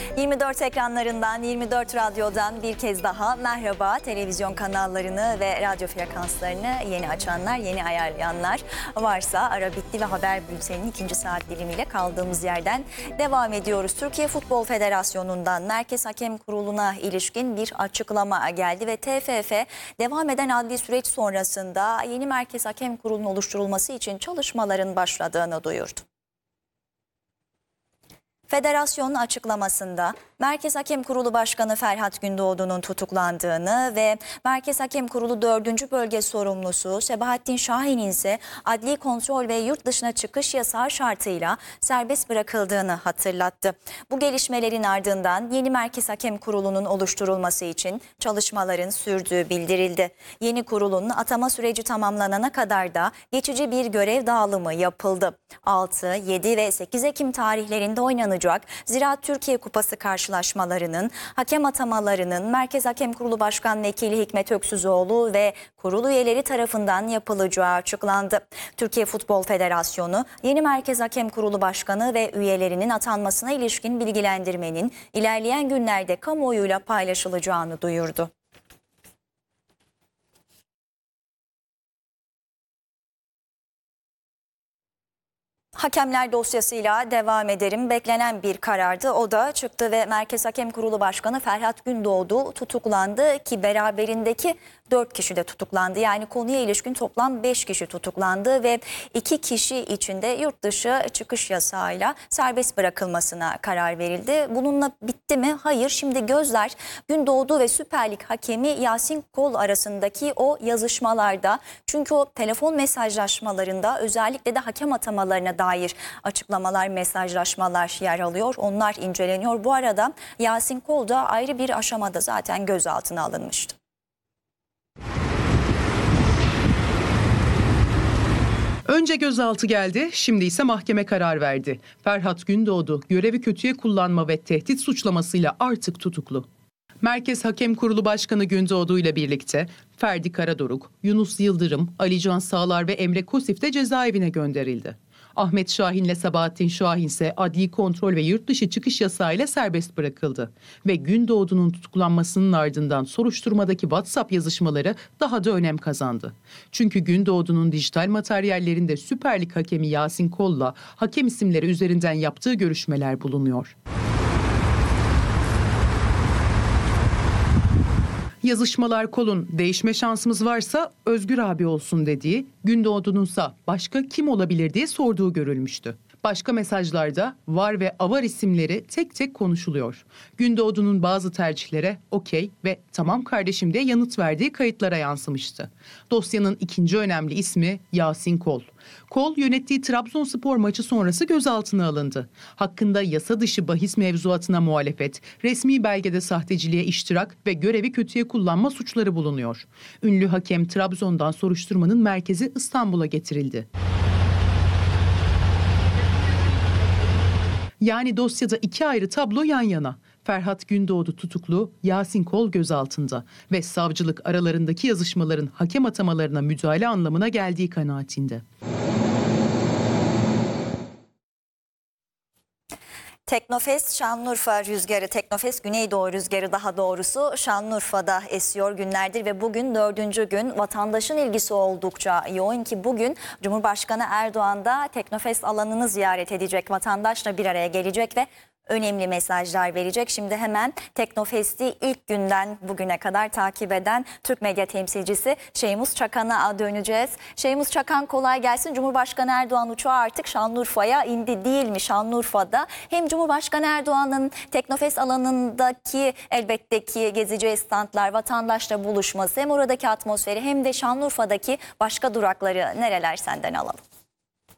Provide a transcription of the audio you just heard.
24 ekranlarından, 24 radyodan bir kez daha merhaba. Televizyon kanallarını ve radyo frekanslarını yeni açanlar, yeni ayarlayanlar varsa ara bitti ve haber bülteninin ikinci saat dilimiyle kaldığımız yerden devam ediyoruz. Türkiye Futbol Federasyonu'ndan Merkez Hakem Kurulu'na ilişkin bir açıklama geldi ve TFF devam eden adli süreç sonrasında yeni Merkez Hakem Kurulu'nun oluşturulması için çalışmaların başladığını duyurdu. Federasyonun açıklamasında Merkez Hakem Kurulu Başkanı Ferhat Gündoğdu'nun tutuklandığını ve Merkez Hakem Kurulu 4. Bölge Sorumlusu Sebahattin Şahin'in ise adli kontrol ve yurt dışına çıkış yasağı şartıyla serbest bırakıldığını hatırlattı. Bu gelişmelerin ardından yeni Merkez Hakem Kurulu'nun oluşturulması için çalışmaların sürdüğü bildirildi. Yeni kurulun atama süreci tamamlanana kadar da geçici bir görev dağılımı yapıldı. 6, 7 ve 8 Ekim tarihlerinde oynanacak Ziraat Türkiye Kupası karşılaşmalarının, hakem atamalarının Merkez Hakem Kurulu Başkan Vekili Hikmet Öksüzoğlu ve kurul üyeleri tarafından yapılacağı açıklandı. Türkiye Futbol Federasyonu, yeni Merkez Hakem Kurulu Başkanı ve üyelerinin atanmasına ilişkin bilgilendirmenin ilerleyen günlerde kamuoyuyla paylaşılacağını duyurdu. Hakemler dosyasıyla devam ederim. Beklenen bir karardı. O da çıktı ve Merkez Hakem Kurulu Başkanı Ferhat Gündoğdu tutuklandı ki beraberindeki 4 kişi de tutuklandı. Yani konuya ilişkin toplam 5 kişi tutuklandı ve 2 kişi için de yurt dışı çıkış yasağıyla serbest bırakılmasına karar verildi. Bununla bitti mi? Hayır. Şimdi gözler Gündoğdu ve Süper Lig hakemi Yasin Kol arasındaki o yazışmalarda. Çünkü o telefon mesajlaşmalarında özellikle de hakem atamalarına dair açıklamalar, mesajlaşmalar yer alıyor. Onlar inceleniyor. Bu arada Yasin Kol da ayrı bir aşamada zaten gözaltına alınmıştı. Önce gözaltı geldi, şimdi ise mahkeme karar verdi. Ferhat Gündoğdu görevi kötüye kullanma ve tehdit suçlamasıyla artık tutuklu. Merkez Hakem Kurulu Başkanı Gündoğdu ile birlikte Ferdi Karadoruk, Yunus Yıldırım, Alican Sağlar ve Emre Kosif de cezaevine gönderildi. Ahmet Şahin ile Sabahattin Şahin ise adli kontrol ve yurt dışı çıkış yasağıyla serbest bırakıldı. Ve Gündoğdu'nun tutuklanmasının ardından soruşturmadaki WhatsApp yazışmaları daha da önem kazandı. Çünkü Gündoğdu'nun dijital materyallerinde Süper Lig hakemi Yasin Kol'la hakem isimleri üzerinden yaptığı görüşmeler bulunuyor. Yazışmalar Kol'un değişme şansımız varsa Özgür abi olsun dediği, Gündoğdu'nunsa başka kim olabilir diye sorduğu görülmüştü. Başka mesajlarda var ve avar isimleri tek tek konuşuluyor. Gündoğdu'nun bazı tercihlere okey ve tamam kardeşim diye yanıt verdiği kayıtlara yansımıştı. Dosyanın ikinci önemli ismi Yasin Kol. Kol yönettiği Trabzonspor maçı sonrası gözaltına alındı. Hakkında yasa dışı bahis mevzuatına muhalefet, resmi belgede sahteciliğe iştirak ve görevi kötüye kullanma suçları bulunuyor. Ünlü hakem Trabzon'dan soruşturmanın merkezi İstanbul'a getirildi. Yani dosyada 2 ayrı tablo yan yana. Ferhat Gündoğdu tutuklu, Yasin Kol gözaltında ve savcılık aralarındaki yazışmaların hakem atamalarına müdahale anlamına geldiği kanaatinde. Teknofest Şanlıurfa rüzgarı, Teknofest Güneydoğu rüzgarı daha doğrusu Şanlıurfa'da esiyor günlerdir ve bugün 4. gün vatandaşın ilgisi oldukça yoğun ki bugün Cumhurbaşkanı Erdoğan da Teknofest alanını ziyaret edecek, vatandaşla bir araya gelecek ve önemli mesajlar verecek. Şimdi hemen Teknofest'i ilk günden bugüne kadar takip eden Türk medya temsilcisi Şeymus Çakan'a döneceğiz. Şeymus Çakan, kolay gelsin. Cumhurbaşkanı Erdoğan uçağı artık Şanlıurfa'ya indi değil mi? Şanlıurfa'da hem Cumhurbaşkanı Erdoğan'ın Teknofest alanındaki elbette ki gezeceği standlar, vatandaşla buluşması, hem oradaki atmosferi hem de Şanlıurfa'daki başka durakları nereler, senden alalım.